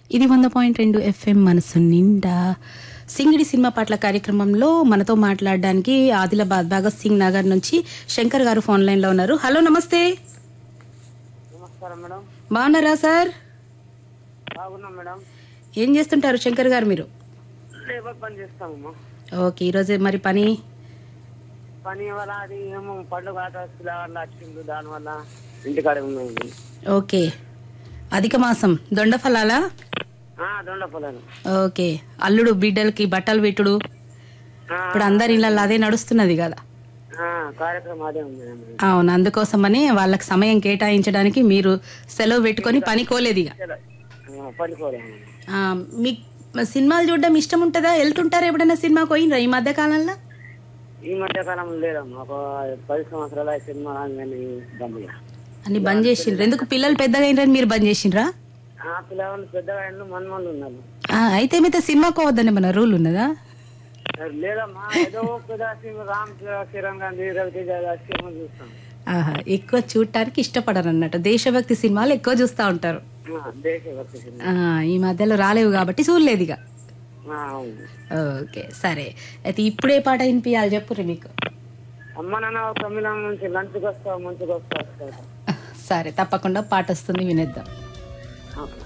ఇది 100.2 FM మనసు నిండా సింగిడి సినిమా పాటల కార్యక్రమంలో మనతో మాట్లాడడానికి ఆదిలాబాద్ భగత్ సింగ్ నగర్ నుంచి శంకర్ గారు ఫోన్ లైన్ లో ఉన్నారు. హలో, నమస్తే. నమస్కారం మేడం. బాగున్నారా సార్? బాగున్నాం మేడం. ఏం చేస్తుంటారు శంకర్ గారు మీరు? లేబర్ పని చేస్తామమ్మా. ఓకే, ఈరోజు మరి పని వల్ల అది ఏమో పండుగ వల్ల వచ్చింది, దానివల్ల ఇంటికాడే ఉన్నాము. ఓకే, అధిక మాసం దొండ ఫలాలా? దొండ పొలాలు. ఓకే, అల్లుడు బిడ్డలకి బట్టలు పెట్టుడు ఇప్పుడు అందరి ఇళ్ళల్లో అదే నడుస్తున్నది కదా. కార్యక్రమం అదే ఉంది. అవును, అందుకోసమని వాళ్ళకి సమయం కేటాయించడానికి మీరు సెలవు పెట్టుకొని పనికోలేదు ఇక. పనుకోలేము. మీకు సినిమాలు చూడడం ఇష్టం ఉంటుందా? వెళ్తుంటారా ఎప్పుడైనా సినిమాకి పోయినరా ఈ మధ్య కాలంలో? ఈ మధ్య కాలంలో లేదమ్మా. ఒక 10 సంవత్సరాల సినిమా బంద్ అన్ని బంద్ చేసిండ్రు. ఎందుకు? పిల్లలు పెద్దగా అయినరని మీరు బంద్ చేసిండ్రా? పిల్లలు పెద్దగా మన్మలు ఉన్నారు. అయితే మీతో సినిమాకి పోవద్దని మన రూల్ ఉన్నదా? లేదమ్మా, ఏదో పెద్ద రామ్ చరణ్ గాంధీ, రవితేజ సినిమా చూస్తాం. ఎక్కువ చూడటానికి ఇష్టపడరు అన్నట్టు. దేశభక్తి సినిమాలు ఎక్కువ చూస్తా ఉంటారు. దేశభక్తి సినిమా ఈ మధ్యలో రాలేవు కాబట్టి చూడలేదు ఇక. అవును. ఓకే, సరే. అయితే ఇప్పుడే పాట వినిపించాలి చెప్పుర్రి మీకు. అమ్మ నాన్న తమిళం నుంచి లంచ్కి వస్తా, మంచిగా వస్తా. సరే, తప్పకుండా పాట వస్తుంది, వినేద్దాం. ఓకే.